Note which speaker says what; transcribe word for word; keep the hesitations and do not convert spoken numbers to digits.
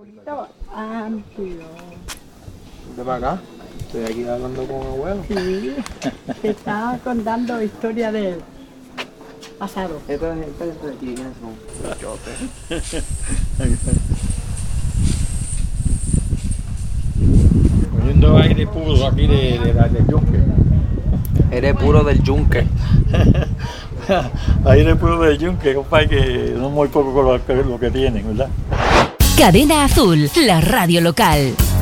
Speaker 1: Raulito, amplio.
Speaker 2: ¿De para acá? Estoy aquí hablando con abuelo.
Speaker 1: Sí, te estaba contando historia del pasado.
Speaker 2: Esta gente de aquí, ¿quiénes son?
Speaker 3: Cogiendo aire puro aquí de, de, de, del yunque.
Speaker 2: Eres puro del yunque.
Speaker 3: Aire puro del yunque, compadre, que no muy poco con lo que, lo que tienen, ¿verdad?
Speaker 4: Cadena Azul, la radio local.